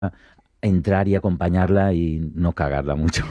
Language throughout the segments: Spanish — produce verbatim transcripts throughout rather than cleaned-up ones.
entrar y acompañarla y no cagarla mucho.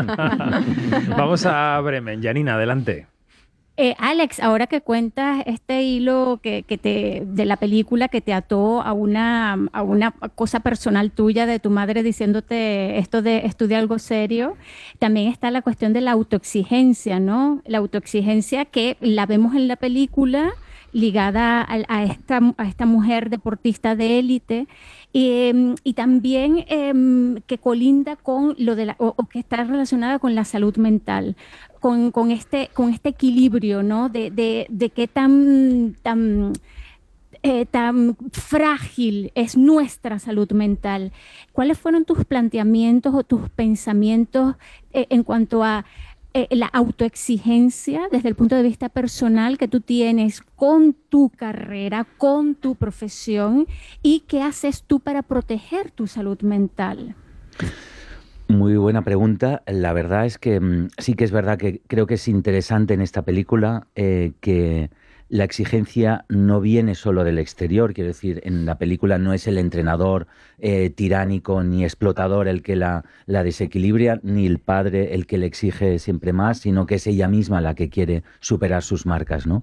Vamos a Bremen. Janina, adelante. Eh, Alex, ahora que cuentas este hilo que, que te, de la película que te ató a una, a una cosa personal tuya de tu madre diciéndote esto de estudia algo serio, también está la cuestión de la autoexigencia, ¿no? La autoexigencia que la vemos en la película ligada a, a esta, a esta mujer deportista de élite y, em, y también em, que colinda con lo de la, o, o que está relacionada con la salud mental con, con este, con este equilibrio, ¿no? De, de, de qué tan, tan, eh, tan frágil es nuestra salud mental. ¿Cuáles fueron tus planteamientos o tus pensamientos eh, en cuanto a eh, la autoexigencia desde el punto de vista personal que tú tienes con tu carrera, con tu profesión y qué haces tú para proteger tu salud mental? Muy buena pregunta. La verdad es que mm, sí que es verdad que creo que es interesante en esta película eh, que la exigencia no viene solo del exterior. Quiero decir, en la película no es el entrenador eh, tiránico ni explotador el que la, la desequilibra, ni el padre el que le exige siempre más, sino que es ella misma la que quiere superar sus marcas, ¿no?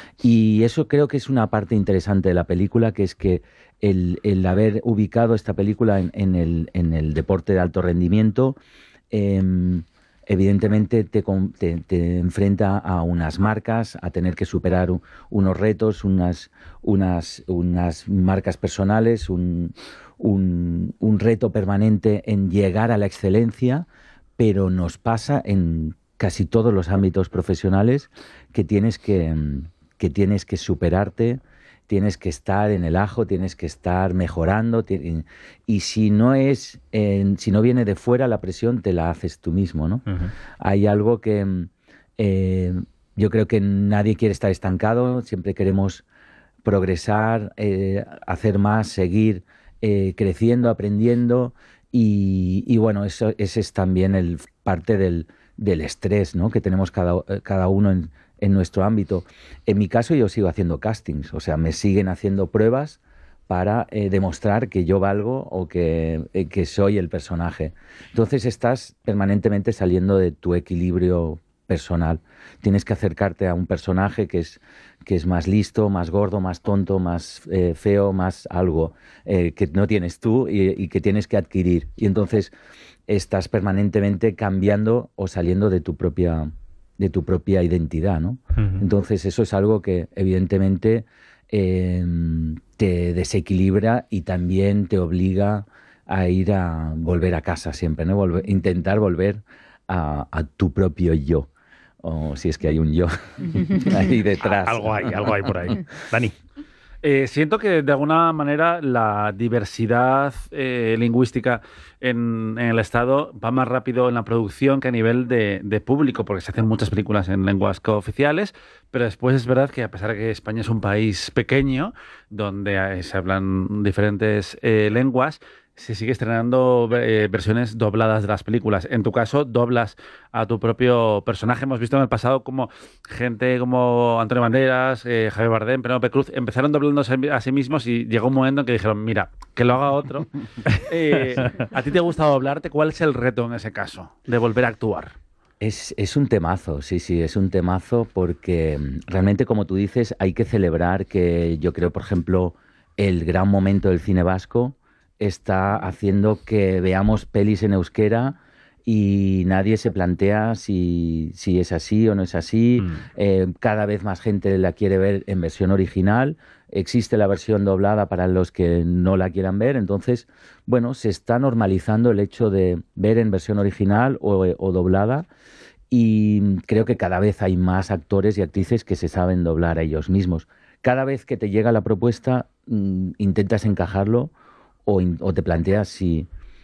Y eso creo que es una parte interesante de la película, que es que el, el haber ubicado esta película en, en el, en el deporte de alto rendimiento, eh, evidentemente te, te, te enfrenta a unas marcas, a tener que superar u, unos retos, unas, unas, unas marcas personales, un, un, un reto permanente en llegar a la excelencia, pero nos pasa en casi todos los ámbitos profesionales que tienes que, que, tienes que superarte, tienes que estar en el ajo, tienes que estar mejorando, y si no es, eh, si no viene de fuera la presión, te la haces tú mismo, ¿no? Uh-huh. Hay algo que eh, yo creo que nadie quiere estar estancado, siempre queremos progresar, eh, hacer más, seguir eh, creciendo, aprendiendo, y, y bueno, eso, ese es también el parte del, del estrés, ¿no? Que tenemos cada, cada uno en en nuestro ámbito. En mi caso yo sigo haciendo castings, o sea, me siguen haciendo pruebas para eh, demostrar que yo valgo o que, eh, que soy el personaje. Entonces estás permanentemente saliendo de tu equilibrio personal. Tienes que acercarte a un personaje que es, que es más listo, más gordo, más tonto, más eh, feo, más algo eh, que no tienes tú y, y que tienes que adquirir. Y entonces estás permanentemente cambiando o saliendo de tu propia de tu propia identidad, ¿no? Uh-huh. Entonces eso es algo que evidentemente eh, te desequilibra y también te obliga a ir a volver a casa siempre, ¿no? Volver, intentar volver a, a tu propio yo, o si es que hay un yo ahí detrás. Algo hay, algo hay por ahí. Dani. Eh, siento que de alguna manera la diversidad eh, lingüística en, en el Estado va más rápido en la producción que a nivel de, de público, porque se hacen muchas películas en lenguas cooficiales, pero después es verdad que a pesar de que España es un país pequeño, donde eh, se hablan diferentes eh, lenguas, se sigue estrenando eh, versiones dobladas de las películas. En tu caso, doblas a tu propio personaje. Hemos visto en el pasado como gente como Antonio Banderas, eh, Javier Bardem, Penélope Cruz, empezaron doblándose a sí mismos y llegó un momento en que dijeron, mira, que lo haga otro. eh, ¿A ti te gusta doblarte? ¿Cuál es el reto en ese caso de volver a actuar? Es, es un temazo, sí, sí, es un temazo porque realmente, como tú dices, hay que celebrar que yo creo, por ejemplo, el gran momento del cine vasco está haciendo que veamos pelis en euskera y nadie se plantea si, si es así o no es así. Mm. Eh, cada vez más gente la quiere ver en versión original. Existe la versión doblada para los que no la quieran ver. Entonces, bueno, se está normalizando el hecho de ver en versión original o, o doblada, y creo que cada vez hay más actores y actrices que se saben doblar a ellos mismos. Cada vez que te llega la propuesta, mmm, intentas encajarlo o, in, o te planteas si,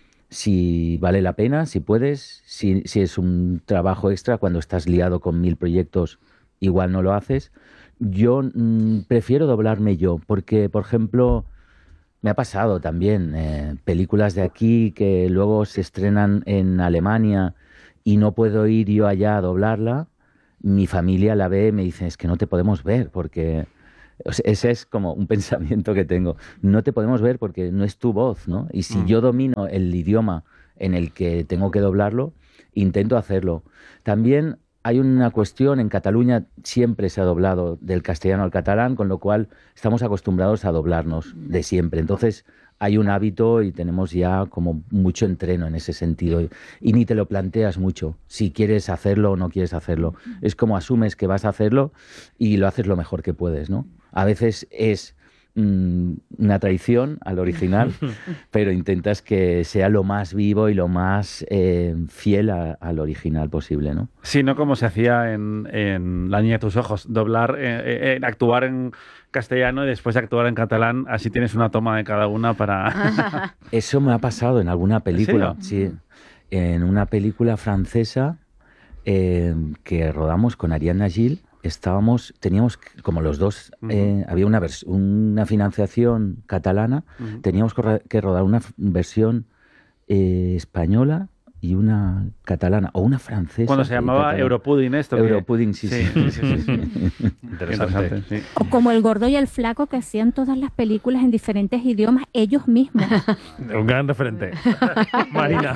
si vale la pena, si puedes, si, si es un trabajo extra. Cuando estás liado con mil proyectos, igual no lo haces. Yo mmm, prefiero doblarme yo, porque, por ejemplo, me ha pasado también eh, películas de aquí que luego se estrenan en Alemania y no puedo ir yo allá a doblarla. Mi familia la ve y me dice, es que no te podemos ver porque O sea, ese es como un pensamiento que tengo. No te podemos ver porque no es tu voz, ¿no? Y si mm. yo domino el idioma en el que tengo que doblarlo, intento hacerlo. También hay una cuestión, en Cataluña siempre se ha doblado del castellano al catalán, con lo cual estamos acostumbrados a doblarnos de siempre. Entonces hay un hábito y tenemos ya como mucho entreno en ese sentido. Y, y ni te lo planteas mucho, si quieres hacerlo o no quieres hacerlo. Es como asumes que vas a hacerlo y lo haces lo mejor que puedes, ¿no? A veces es mmm, una traición al original, pero intentas que sea lo más vivo y lo más eh, fiel a, al original posible, ¿no? Sí, no como se hacía en, en La niña de tus ojos, doblar, eh, eh, actuar en castellano y después actuar en catalán, así tienes una toma de cada una para... Eso me ha pasado en alguna película, ¿En sí, en una película francesa eh, que rodamos con Ariadna Gil. Estábamos, teníamos como los dos, uh-huh. eh, había una, vers- una financiación catalana, uh-huh. teníamos que rodar una versión eh, española y una catalana, o una francesa. Cuando se llamaba Europudding esto. Europudding, sí, sí. sí, sí, sí, sí. Interesante. Sí. O como El gordo y el flaco, que hacían todas las películas en diferentes idiomas ellos mismos. Un gran referente. Marina.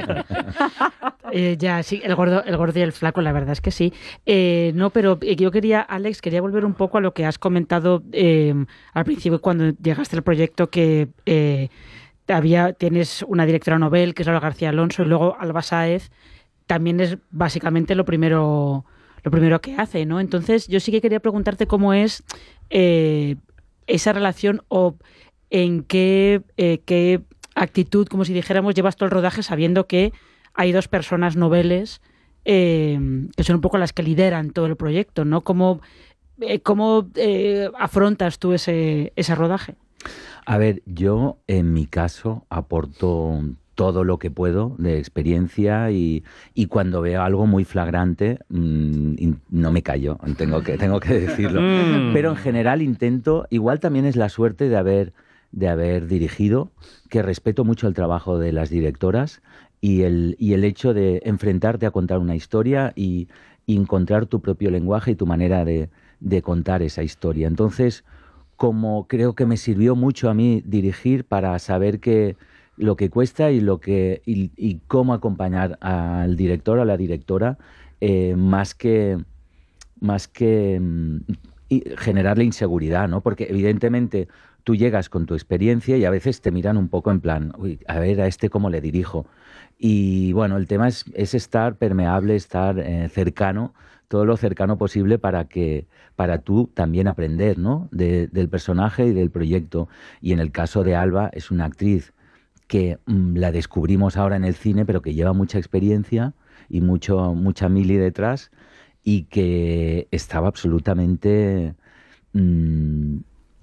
Eh, ya, sí, el gordo, el gordo y el flaco, la verdad es que sí. Eh, no, pero yo quería, Alex, quería volver un poco a lo que has comentado eh, al principio cuando llegaste al proyecto, que eh, había, tienes una directora novel, que es Laura García Alonso, y luego Alba Sáez también es básicamente lo primero, lo primero que hace, ¿no? Entonces, yo sí que quería preguntarte cómo es eh, esa relación o en qué, eh, qué actitud, como si dijéramos, llevas todo el rodaje sabiendo que hay dos personas noveles eh, que son un poco las que lideran todo el proyecto, ¿no? ¿Cómo, eh, cómo eh, afrontas tú ese, ese rodaje? A ver, yo en mi caso aporto todo lo que puedo de experiencia y, y cuando veo algo muy flagrante mmm, no me callo, tengo que, tengo que decirlo. Mm. Pero en general intento, igual también es la suerte de haber, de haber dirigido, que respeto mucho el trabajo de las directoras y el, y el hecho de enfrentarte a contar una historia y, y encontrar tu propio lenguaje y tu manera de, de contar esa historia. Entonces, como creo que me sirvió mucho a mí dirigir para saber que lo que cuesta y lo que y, y cómo acompañar al director o a la directora eh, más que más que y generarle inseguridad, ¿no? Porque evidentemente tú llegas con tu experiencia y a veces te miran un poco en plan, uy, a ver a este cómo le dirijo. Y bueno, el tema es, es estar permeable, estar eh, cercano, todo lo cercano posible para que para tú también aprender, ¿no? De, del personaje y del proyecto. Y en el caso de Alba es una actriz que mmm, la descubrimos ahora en el cine, pero que lleva mucha experiencia y mucho mucha mili detrás y que estaba absolutamente mmm,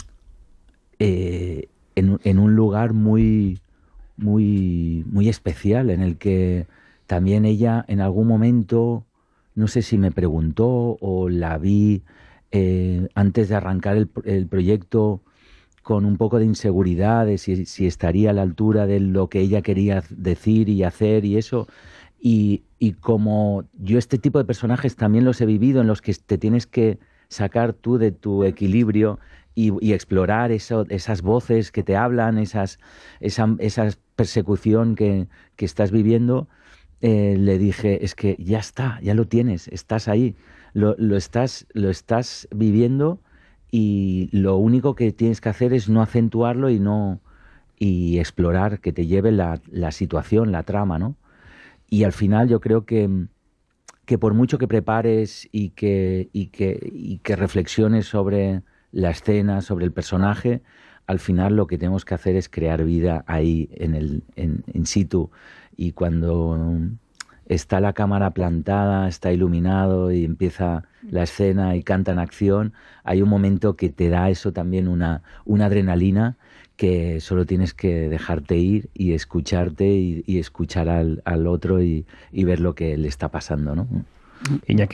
eh, en, en un lugar muy muy muy especial, en el que también ella en algún momento, no sé si me preguntó o la vi eh, antes de arrancar el, el proyecto con un poco de inseguridad de si, si estaría a la altura de lo que ella quería decir y hacer y eso. Y, y como yo este tipo de personajes también los he vivido, en los que te tienes que sacar tú de tu equilibrio y, y explorar eso, esas voces que te hablan, esas, esa, esa persecución que, que estás viviendo, eh, le dije, es que ya está, ya lo tienes, estás ahí, lo, lo, estás, lo estás viviendo y lo único que tienes que hacer es no acentuarlo y no y explorar, que te lleve la, la situación, la trama, ¿no? Y al final yo creo que, que por mucho que prepares y que, y que, y que reflexiones sobre la escena, sobre el personaje, al final lo que tenemos que hacer es crear vida ahí en el en, in situ. Y cuando está la cámara plantada, está iluminado y empieza la escena y canta en acción, hay un momento que te da eso también una, una adrenalina que solo tienes que dejarte ir y escucharte y, y escuchar al, al otro y, y ver lo que le está pasando, ¿no? Iñaki.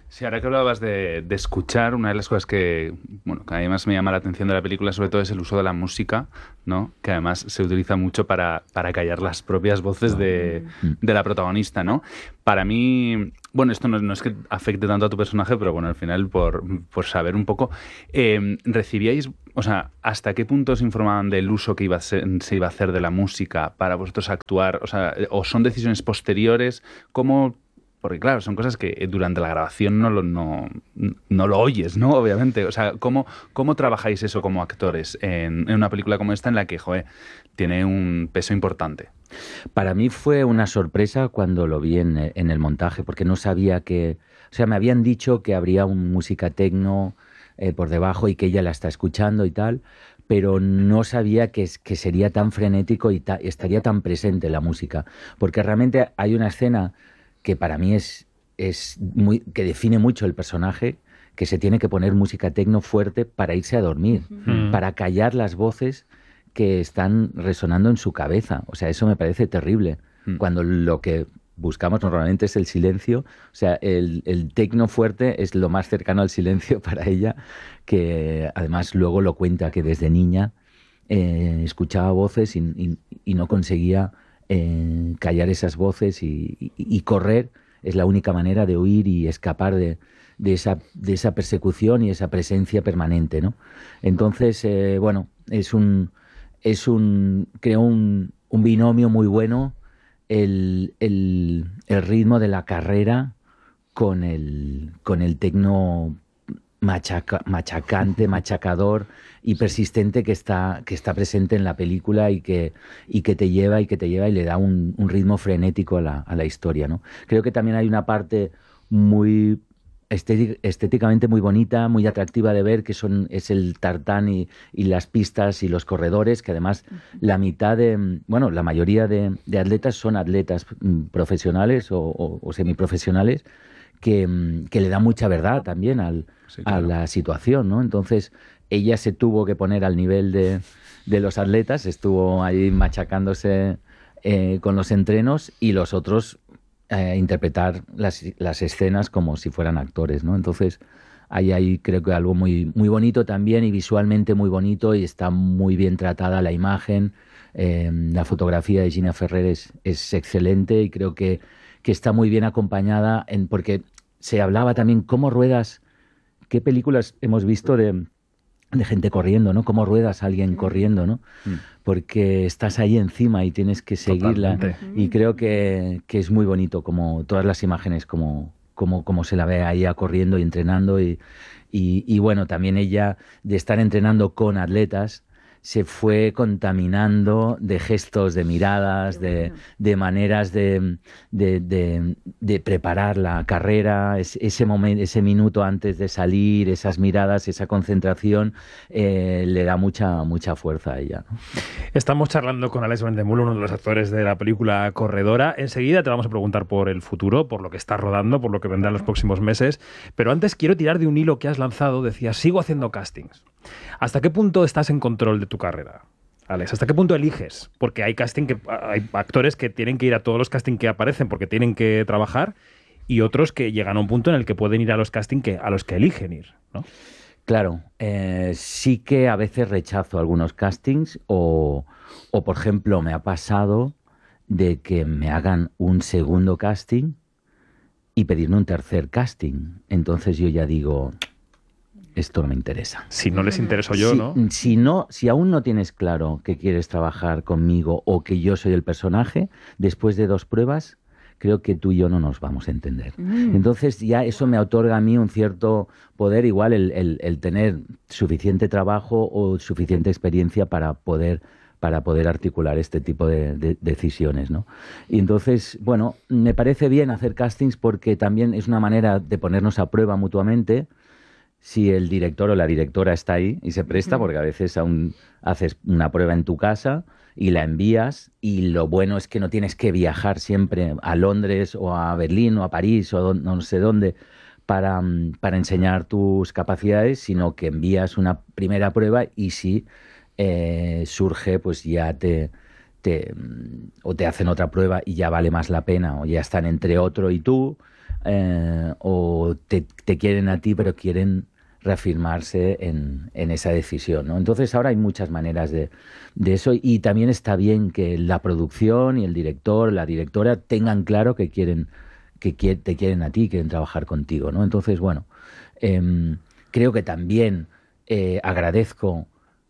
Sí, ahora que hablabas de, de escuchar, una de las cosas que, bueno, que además me llama la atención de la película sobre todo es el uso de la música, ¿no? Que además se utiliza mucho para, para callar las propias voces de, de la protagonista, ¿no? Para mí, bueno, esto no, no es que afecte tanto a tu personaje, pero bueno, al final, por, por saber un poco, eh, ¿recibíais, o sea, hasta qué punto os informaban del uso que iba a ser, se iba a hacer de la música para vosotros actuar? O sea, ¿o son decisiones posteriores? ¿Cómo...? Porque claro, son cosas que durante la grabación no lo, no, no lo oyes, ¿no? Obviamente. O sea, ¿cómo, cómo trabajáis eso como actores en, en una película como esta en la que, joder, tiene un peso importante? Para mí fue una sorpresa cuando lo vi en, en el montaje, porque no sabía que... O sea, me habían dicho que habría un música tecno eh, por debajo y que ella la está escuchando y tal, pero no sabía que, que sería tan frenético y ta, estaría tan presente la música. Porque realmente hay una escena... que para mí es, es muy, que define mucho el personaje, que se tiene que poner música tecno fuerte para irse a dormir, uh-huh. para callar las voces que están resonando en su cabeza. O sea, eso me parece terrible. Uh-huh. Cuando lo que buscamos normalmente es el silencio, o sea, el, el tecno fuerte es lo más cercano al silencio para ella, que además luego lo cuenta que desde niña eh, escuchaba voces y, y, y no conseguía... Eh, callar esas voces y, y, y correr es la única manera de huir y escapar de, de, esa, de esa persecución y esa presencia permanente, ¿no? Entonces, eh, bueno, es un, es un creo un, un binomio muy bueno el, el, el ritmo de la carrera con el, con el tecno machaca, machacante, machacador y persistente que está, que está presente en la película y que, y que te lleva y que te lleva y le da un, un ritmo frenético a la, a la historia, ¿no? Creo que también hay una parte muy estéticamente muy bonita, muy atractiva de ver, que son es el tartán y, y las pistas y los corredores, que además la mitad de, bueno, la mayoría de, de atletas son atletas profesionales o, o, o semiprofesionales, que, que le da mucha verdad también al, sí, claro. a la situación, ¿no? Entonces, ella se tuvo que poner al nivel de, de los atletas, estuvo ahí machacándose eh, con los entrenos y los otros eh, interpretar las, las escenas como si fueran actores, ¿no? Entonces, ahí hay creo que algo muy, muy bonito también y visualmente muy bonito y está muy bien tratada la imagen. Eh, la fotografía de Gina Ferrer es, es excelente y creo que que está muy bien acompañada, en, porque se hablaba también cómo ruedas, qué películas hemos visto de, de gente corriendo, ¿no? Cómo ruedas a alguien corriendo, ¿no? Mm. Porque estás ahí encima y tienes que seguirla. Totalmente. Y creo que, que es muy bonito, como todas las imágenes, como, como, como se la ve ahí corriendo y entrenando. Y, y, y bueno, también ella, de estar entrenando con atletas, se fue contaminando de gestos, de miradas, de, de maneras de, de, de, de preparar la carrera, ese momento, ese minuto antes de salir, esas miradas, esa concentración, eh, le da mucha, mucha fuerza a ella, ¿no? Estamos charlando con Alex Vendemul, uno de los actores de la película Corredora. Enseguida te vamos a preguntar por el futuro, por lo que está rodando, por lo que vendrá en los próximos meses. Pero antes quiero tirar de un hilo que has lanzado. Decías, sigo haciendo castings. ¿Hasta qué punto estás en control de tu carrera, Alex? ¿Hasta qué punto eliges? Porque hay casting que hay actores que tienen que ir a todos los castings que aparecen porque tienen que trabajar y otros que llegan a un punto en el que pueden ir a los castings que, a los que eligen ir, ¿no? Claro, eh, sí que a veces rechazo algunos castings o, o, por ejemplo, me ha pasado de que me hagan un segundo casting y pedirme un tercer casting. Entonces yo ya digo, esto no me interesa. Si no les intereso yo, si, ¿no? Si no, si aún no tienes claro que quieres trabajar conmigo o que yo soy el personaje, después de dos pruebas, creo que tú y yo no nos vamos a entender. Mm. Entonces ya eso me otorga a mí un cierto poder, igual el, el, el tener suficiente trabajo o suficiente experiencia para poder para poder articular este tipo de, de decisiones, ¿no? Y entonces, bueno, me parece bien hacer castings porque también es una manera de ponernos a prueba mutuamente. Si el director o la directora está ahí y se presta, porque a veces aún haces una prueba en tu casa y la envías, y lo bueno es que no tienes que viajar siempre a Londres o a Berlín o a París o no sé dónde para, para enseñar tus capacidades, sino que envías una primera prueba y si eh, surge, pues ya te, te o te hacen otra prueba y ya vale más la pena, o ya están entre otro y tú. eh, o te, te quieren a ti, pero quieren reafirmarse en, en esa decisión, ¿no? Entonces ahora hay muchas maneras de, de eso, y también está bien que la producción y el director, la directora tengan claro que quieren que quier, te quieren a ti, quieren trabajar contigo, ¿no? Entonces, bueno, eh, creo que también eh, agradezco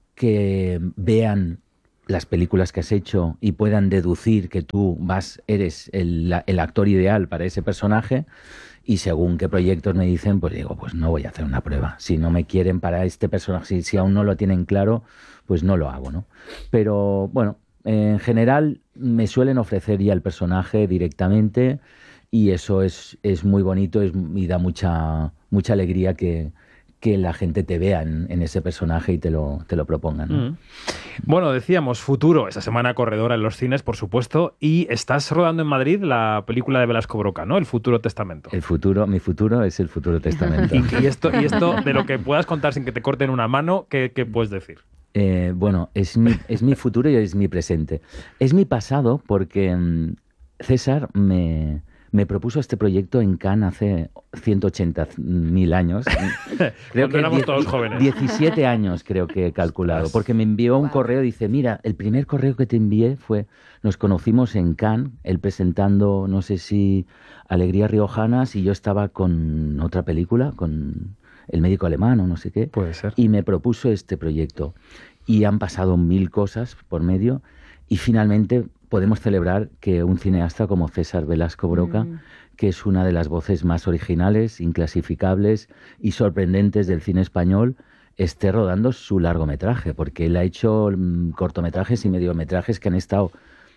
que vean las películas que has hecho y puedan deducir que tú vas, eres el, el actor ideal para ese personaje, y según qué proyectos me dicen, pues digo, pues no voy a hacer una prueba. Si no me quieren para este personaje, si, si aún no lo tienen claro, pues no lo hago, ¿no? Pero bueno, en general me suelen ofrecer ya el personaje directamente, y eso es, es muy bonito, es, y da mucha, mucha alegría que, que la gente te vea en, en ese personaje y te lo, te lo propongan, ¿no? Mm. Bueno, decíamos futuro, esa semana corredora en los cines, por supuesto, y estás rodando en Madrid la película de Velasco Broca, ¿no? El Futuro Testamento. El futuro, mi futuro es el futuro testamento. y, y, esto, y esto, de lo que puedas contar sin que te corten una mano, ¿qué, qué puedes decir? Eh, bueno, es mi, es mi futuro y es mi presente. Es mi pasado porque um, César me... me propuso este proyecto en Cannes hace ciento ochenta mil años. Creo que éramos todos jóvenes. diecisiete años creo que he calculado, porque me envió un correo y dice, mira, el primer correo que te envié fue, nos conocimos en Cannes, él presentando, no sé si Alegrías Riojanas, y yo estaba con otra película, con El médico alemán o no sé qué. Puede ser. Y me propuso este proyecto. Y han pasado mil cosas por medio, y finalmente podemos celebrar que un cineasta como César Velasco Broca, mm. que es una de las voces más originales, inclasificables y sorprendentes del cine español, esté rodando su largometraje, porque él ha hecho mm, cortometrajes y mediometrajes que han estado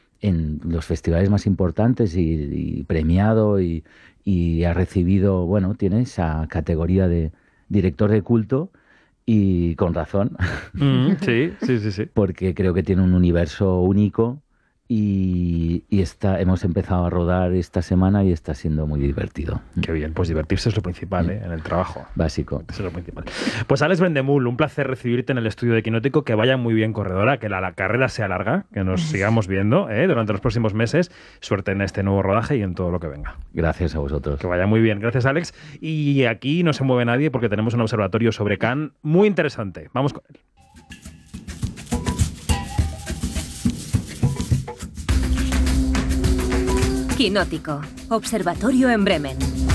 en los festivales más importantes y, y premiado, y, y ha recibido, bueno, tiene esa categoría de director de culto, y con razón. Mm, sí, sí, sí, sí. Porque creo que tiene un universo único. Y, y está, hemos empezado a rodar esta semana y está siendo muy divertido. Qué bien, pues divertirse es lo principal, ¿eh? En el trabajo. Básico. Eso es lo principal. Pues Alex Brendemühl, un placer recibirte en el estudio de Quinótico, que vaya muy bien, corredora, que la, la carrera sea larga, que nos sigamos viendo ¿eh? durante los próximos meses. Suerte en este nuevo rodaje y en todo lo que venga. Gracias a vosotros. Que vaya muy bien. Gracias, Alex. Y aquí no se mueve nadie porque tenemos un observatorio sobre Cannes muy interesante. Vamos con él. Quinótico, observatorio en Bremen.